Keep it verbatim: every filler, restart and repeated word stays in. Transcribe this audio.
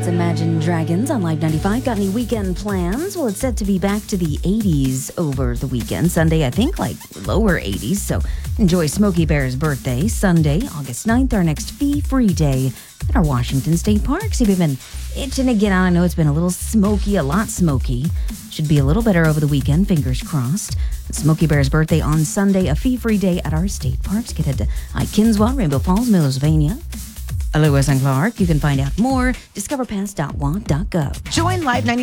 That's Imagine Dragons on Live ninety-five. Got any weekend plans? Well, it's set to be back to the eighties over the weekend. Sunday, I think, like lower eighties. So enjoy Smokey Bear's birthday. Sunday, August ninth, our next fee-free day at our Washington State Parks. If you've been itching to get out, I know it's been a little smoky, a lot smoky. Should be a little better over the weekend, fingers crossed. Smokey Bear's birthday on Sunday, a fee-free day at our state parks. Get head to I Kinswell, Rainbow Falls, Millersvania, Lewis and Clark. You can find out more. discover pass dot w a dot gov. Join Live ninety.